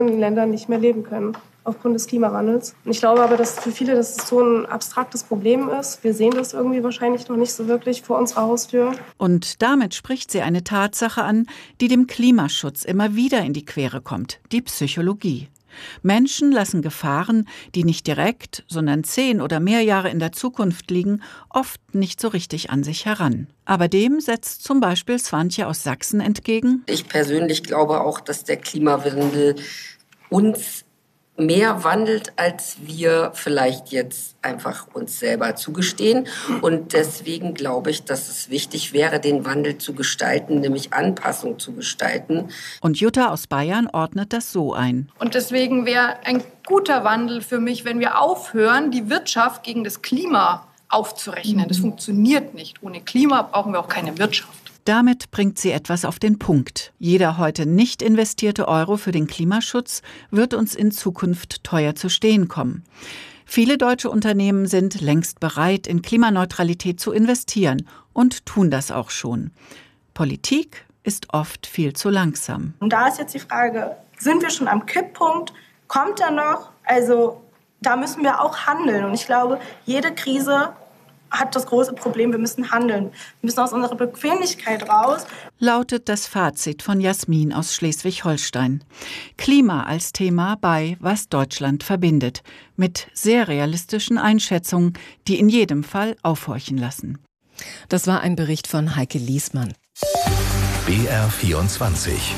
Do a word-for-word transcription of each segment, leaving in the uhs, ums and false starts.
in den Ländern nicht mehr leben können aufgrund des Klimawandels. Und ich glaube aber, dass für viele das so ein abstraktes Problem ist. Wir sehen das irgendwie wahrscheinlich noch nicht so wirklich vor unserer Haustür. Und damit spricht sie eine Tatsache an, die dem Klimaschutz immer wieder in die Quere kommt: die Psychologie. Menschen lassen Gefahren, die nicht direkt, sondern zehn oder mehr Jahre in der Zukunft liegen, oft nicht so richtig an sich heran. Aber dem setzt zum Beispiel Swantje aus Sachsen entgegen: Ich persönlich glaube auch, dass der Klimawandel uns mehr wandelt, als wir vielleicht jetzt einfach uns selber zugestehen. Und deswegen glaube ich, dass es wichtig wäre, den Wandel zu gestalten, nämlich Anpassung zu gestalten. Und Jutta aus Bayern ordnet das so ein. Und deswegen wäre ein guter Wandel für mich, wenn wir aufhören, die Wirtschaft gegen das Klima aufzurechnen. Das funktioniert nicht. Ohne Klima brauchen wir auch keine Wirtschaft. Damit bringt sie etwas auf den Punkt. Jeder heute nicht investierte Euro für den Klimaschutz wird uns in Zukunft teuer zu stehen kommen. Viele deutsche Unternehmen sind längst bereit, in Klimaneutralität zu investieren und tun das auch schon. Politik ist oft viel zu langsam. Und da ist jetzt die Frage, sind wir schon am Kipppunkt? Kommt er noch? Also da müssen wir auch handeln. Und ich glaube, jede Krise hat das große Problem, wir müssen handeln. Wir müssen aus unserer Bequemlichkeit raus. Lautet das Fazit von Jasmin aus Schleswig-Holstein. Klima als Thema bei Was Deutschland verbindet. Mit sehr realistischen Einschätzungen, die in jedem Fall aufhorchen lassen. Das war ein Bericht von Heike Liesmann. B R vierundzwanzig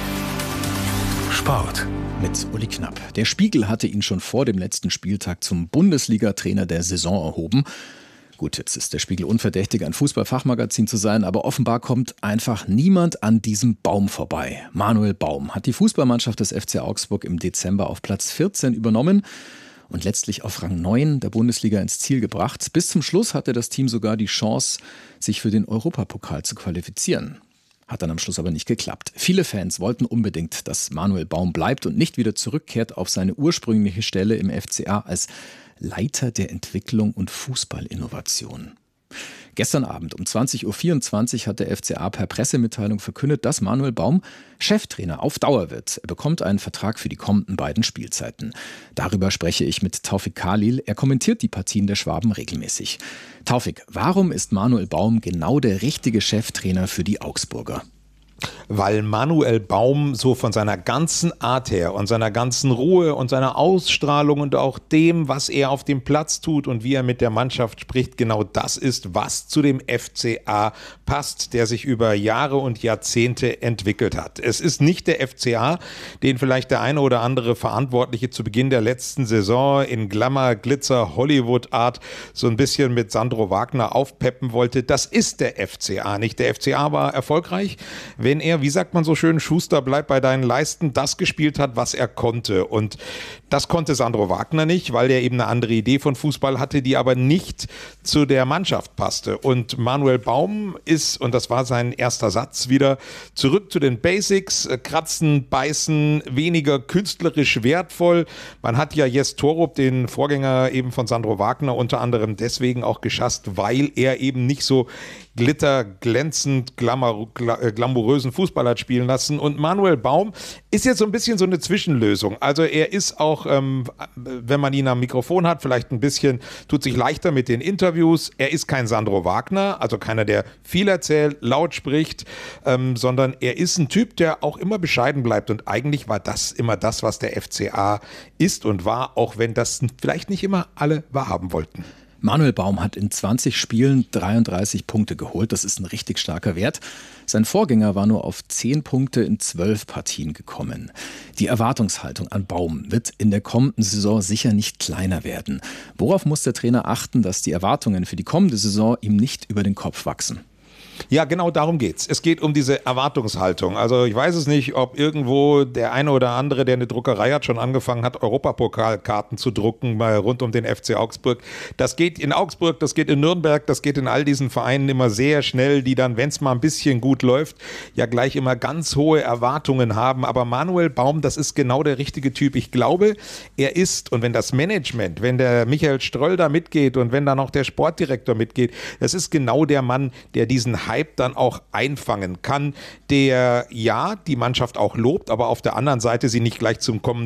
Sport. Mit Uli Knapp. Der Spiegel hatte ihn schon vor dem letzten Spieltag zum Bundesliga-Trainer der Saison erhoben. Gut, jetzt ist der Spiegel unverdächtig, ein Fußballfachmagazin zu sein, aber offenbar kommt einfach niemand an diesem Baum vorbei. Manuel Baum hat die Fußballmannschaft des F C Augsburg im Dezember auf Platz vierzehn übernommen und letztlich auf Rang neun der Bundesliga ins Ziel gebracht. Bis zum Schluss hatte das Team sogar die Chance, sich für den Europapokal zu qualifizieren. Hat dann am Schluss aber nicht geklappt. Viele Fans wollten unbedingt, dass Manuel Baum bleibt und nicht wieder zurückkehrt auf seine ursprüngliche Stelle im F C A als Leiter der Entwicklung und Fußballinnovation. Gestern Abend um zwanzig Uhr vierundzwanzig hat der F C A per Pressemitteilung verkündet, dass Manuel Baum Cheftrainer auf Dauer wird. Er bekommt einen Vertrag für die kommenden beiden Spielzeiten. Darüber spreche ich mit Taufik Khalil. Er kommentiert die Partien der Schwaben regelmäßig. Taufik, warum ist Manuel Baum genau der richtige Cheftrainer für die Augsburger? Weil Manuel Baum so von seiner ganzen Art her und seiner ganzen Ruhe und seiner Ausstrahlung und auch dem, was er auf dem Platz tut und wie er mit der Mannschaft spricht, genau das ist, was zu dem F C A passt, der sich über Jahre und Jahrzehnte entwickelt hat. Es ist nicht der F C A, den vielleicht der eine oder andere Verantwortliche zu Beginn der letzten Saison in Glamour, Glitzer, Hollywood-Art so ein bisschen mit Sandro Wagner aufpeppen wollte. Das ist der F C A nicht. Der F C A war erfolgreich, wenn er, wie sagt man so schön, Schuster, bleib bei deinen Leisten, das gespielt hat, was er konnte. Und das konnte Sandro Wagner nicht, weil er eben eine andere Idee von Fußball hatte, die aber nicht zu der Mannschaft passte. Und Manuel Baum ist, und das war sein erster Satz, wieder zurück zu den Basics, kratzen, beißen, weniger künstlerisch wertvoll. Man hat ja Jes Torup, den Vorgänger eben von Sandro Wagner, unter anderem deswegen auch geschasst, weil er eben nicht so glitter, glänzend, glamour, glamourösen Fußball hat spielen lassen. Und Manuel Baum ist jetzt so ein bisschen so eine Zwischenlösung. Also er ist auch, ähm, wenn man ihn am Mikrofon hat, vielleicht ein bisschen, tut sich leichter mit den Interviews. Er ist kein Sandro Wagner, also keiner, der viel erzählt, laut spricht, ähm, sondern er ist ein Typ, der auch immer bescheiden bleibt. Und eigentlich war das immer das, was der F C A ist und war, auch wenn das vielleicht nicht immer alle wahrhaben wollten. Manuel Baum hat in zwanzig Spielen dreiunddreißig Punkte geholt. Das ist ein richtig starker Wert. Sein Vorgänger war nur auf zehn Punkte in zwölf Partien gekommen. Die Erwartungshaltung an Baum wird in der kommenden Saison sicher nicht kleiner werden. Worauf muss der Trainer achten, dass die Erwartungen für die kommende Saison ihm nicht über den Kopf wachsen? Ja, genau darum geht's. Es geht um diese Erwartungshaltung. Also ich weiß es nicht, ob irgendwo der eine oder andere, der eine Druckerei hat, schon angefangen hat, Europapokalkarten zu drucken, mal rund um den F C Augsburg. Das geht in Augsburg, das geht in Nürnberg, das geht in all diesen Vereinen immer sehr schnell, die dann, wenn es mal ein bisschen gut läuft, ja gleich immer ganz hohe Erwartungen haben. Aber Manuel Baum, das ist genau der richtige Typ. Ich glaube, er ist, und wenn das Management, wenn der Michael Ströll da mitgeht und wenn da noch der Sportdirektor mitgeht, das ist genau der Mann, der diesen den Hype dann auch einfangen kann, der ja die Mannschaft auch lobt, aber auf der anderen Seite sie nicht gleich zum kommenden